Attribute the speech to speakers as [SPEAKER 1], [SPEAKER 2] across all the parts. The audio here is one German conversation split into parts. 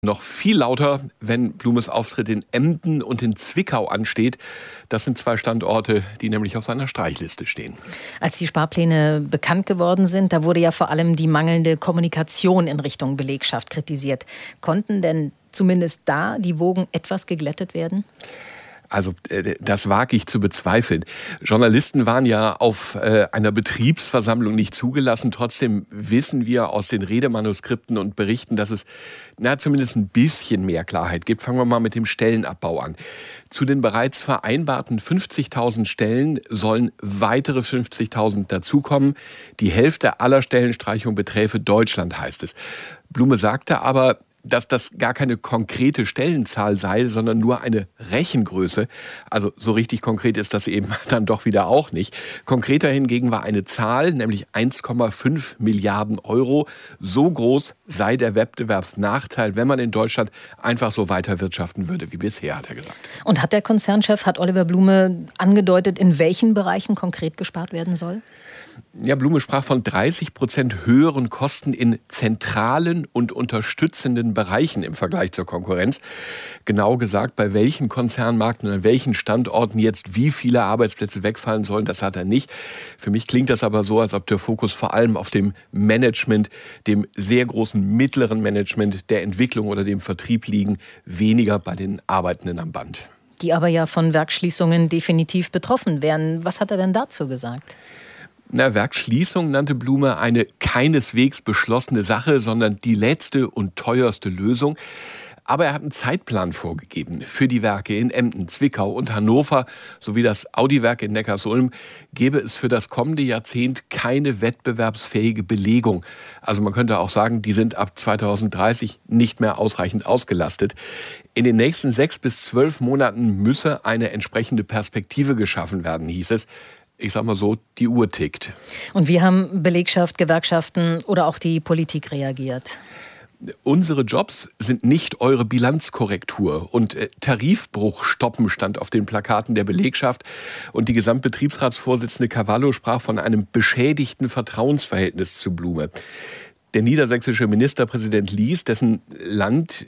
[SPEAKER 1] Noch viel lauter, wenn Blumes Auftritt in Emden und in Zwickau ansteht. Das sind zwei Standorte, die nämlich auf seiner Streichliste stehen.
[SPEAKER 2] Als die Sparpläne bekannt geworden sind, da wurde ja vor allem die mangelnde Kommunikation in Richtung Belegschaft kritisiert. Konnten denn zumindest da die Wogen etwas geglättet werden?
[SPEAKER 1] Also das wage ich zu bezweifeln. Journalisten waren ja auf einer Betriebsversammlung nicht zugelassen. Trotzdem wissen wir aus den Redemanuskripten und Berichten, dass es zumindest ein bisschen mehr Klarheit gibt. Fangen wir mal mit dem Stellenabbau an. Zu den bereits vereinbarten 50.000 Stellen sollen weitere 50.000 dazukommen. Die Hälfte aller Stellenstreichungen beträfe Deutschland, heißt es. Blume sagte aber, dass das gar keine konkrete Stellenzahl sei, sondern nur eine Rechengröße. Also so richtig konkret ist das eben dann doch wieder auch nicht. Konkreter hingegen war eine Zahl, nämlich 1,5 Milliarden Euro. So groß sei der Wettbewerbsnachteil, wenn man in Deutschland einfach so weiter wirtschaften würde wie bisher, hat er gesagt.
[SPEAKER 2] Und hat der Konzernchef, hat Oliver Blume angedeutet, in welchen Bereichen konkret gespart werden soll?
[SPEAKER 1] Ja, Blume sprach von 30% höheren Kosten in zentralen und unterstützenden Bereichen im Vergleich zur Konkurrenz. Genau gesagt, bei welchen Konzernmärkten und an welchen Standorten jetzt wie viele Arbeitsplätze wegfallen sollen, das hat er nicht. Für mich klingt das aber so, als ob der Fokus vor allem auf dem Management, dem sehr großen mittleren Management der Entwicklung oder dem Vertrieb liegen, weniger bei den Arbeitenden am Band.
[SPEAKER 2] Die aber ja von Werksschließungen definitiv betroffen wären. Was hat er denn dazu gesagt?
[SPEAKER 1] Werksschließung nannte Blume eine keineswegs beschlossene Sache, sondern die letzte und teuerste Lösung. Aber er hat einen Zeitplan vorgegeben. Für die Werke in Emden, Zwickau und Hannover sowie das Audi-Werk in Neckarsulm gäbe es für das kommende Jahrzehnt keine wettbewerbsfähige Belegung. Also man könnte auch sagen, die sind ab 2030 nicht mehr ausreichend ausgelastet. In den nächsten 6 bis 12 Monaten müsse eine entsprechende Perspektive geschaffen werden, hieß es. Ich sag mal so, die Uhr tickt.
[SPEAKER 2] Und wie haben Belegschaft, Gewerkschaften oder auch die Politik reagiert?
[SPEAKER 1] Unsere Jobs sind nicht eure Bilanzkorrektur. Und Tarifbruch stoppen stand auf den Plakaten der Belegschaft. Und die Gesamtbetriebsratsvorsitzende Cavallo sprach von einem beschädigten Vertrauensverhältnis zu Blume. Der niedersächsische Ministerpräsident Lies, dessen Land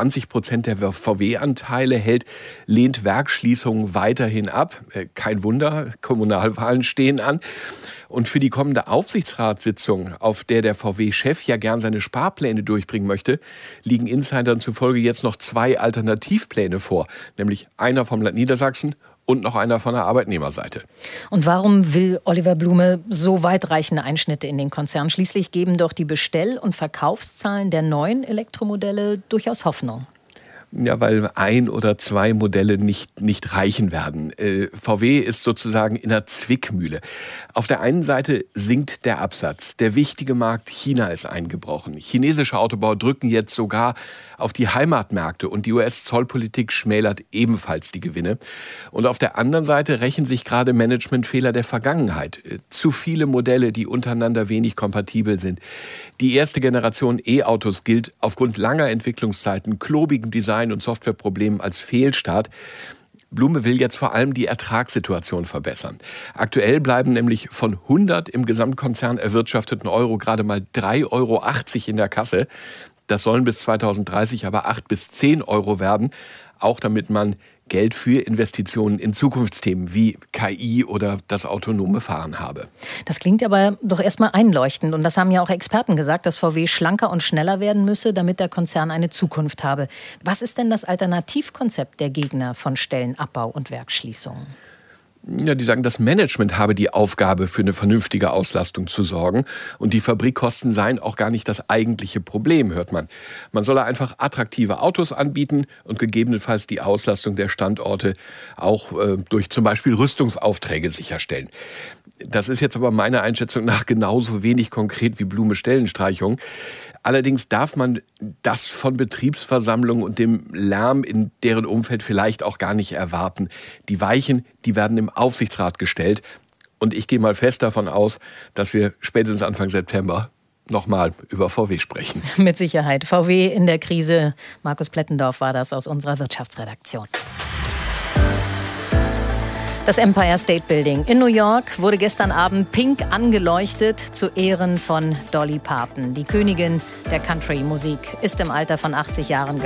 [SPEAKER 1] 20% der VW-Anteile hält, lehnt Werksschließungen weiterhin ab. Kein Wunder, Kommunalwahlen stehen an. Und für die kommende Aufsichtsratssitzung, auf der VW-Chef ja gern seine Sparpläne durchbringen möchte, liegen Insidern zufolge jetzt noch 2 Alternativpläne vor. Nämlich einer vom Land Niedersachsen und noch einer von der Arbeitnehmerseite.
[SPEAKER 2] Und warum will Oliver Blume so weitreichende Einschnitte in den Konzern? Schließlich geben doch die Bestell- und Verkaufszahlen der neuen Elektromodelle durchaus Hoffnung.
[SPEAKER 1] Ja, weil 1 oder 2 Modelle nicht reichen werden. VW ist sozusagen in einer Zwickmühle. Auf der einen Seite sinkt der Absatz. Der wichtige Markt China ist eingebrochen. Chinesische Autobauer drücken jetzt sogar auf die Heimatmärkte und die US-Zollpolitik schmälert ebenfalls die Gewinne. Und auf der anderen Seite rächen sich gerade Managementfehler der Vergangenheit. Zu viele Modelle, die untereinander wenig kompatibel sind. Die erste Generation E-Autos gilt aufgrund langer Entwicklungszeiten, klobigem Design und Softwareproblemen als Fehlstart. Blume will jetzt vor allem die Ertragssituation verbessern. Aktuell bleiben nämlich von 100 im Gesamtkonzern erwirtschafteten Euro gerade mal 3,80 Euro in der Kasse. Das sollen bis 2030 aber 8 bis 10 Euro werden, auch damit man Geld für Investitionen in Zukunftsthemen wie KI oder das autonome Fahren habe.
[SPEAKER 2] Das klingt aber doch erstmal einleuchtend. Und das haben ja auch Experten gesagt, dass VW schlanker und schneller werden müsse, damit der Konzern eine Zukunft habe. Was ist denn das Alternativkonzept der Gegner von Stellenabbau und Werksschließungen?
[SPEAKER 1] Ja, die sagen, das Management habe die Aufgabe, für eine vernünftige Auslastung zu sorgen. Und die Fabrikkosten seien auch gar nicht das eigentliche Problem, hört man. Man solle einfach attraktive Autos anbieten und gegebenenfalls die Auslastung der Standorte auch durch zum Beispiel Rüstungsaufträge sicherstellen. Das ist jetzt aber meiner Einschätzung nach genauso wenig konkret wie Blume Stellenstreichung. Allerdings darf man das von Betriebsversammlungen und dem Lärm in deren Umfeld vielleicht auch gar nicht erwarten. Die Weichen, die werden im Aufsichtsrat gestellt. Und ich gehe mal fest davon aus, dass wir spätestens Anfang September nochmal über VW sprechen.
[SPEAKER 2] Mit Sicherheit. VW in der Krise. Markus Plettendorf war das aus unserer Wirtschaftsredaktion. Das Empire State Building in New York wurde gestern Abend pink angeleuchtet zu Ehren von Dolly Parton. Die Königin der Country-Musik ist im Alter von 80 Jahren